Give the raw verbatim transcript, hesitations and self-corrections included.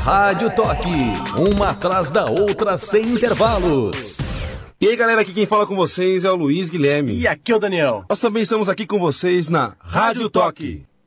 Rádio Toque, uma atrás da outra sem intervalos. E aí galera, aqui quem fala com vocês é o Luiz Guilherme. E aqui é o Daniel. Nós também estamos aqui com vocês na Rádio Toque.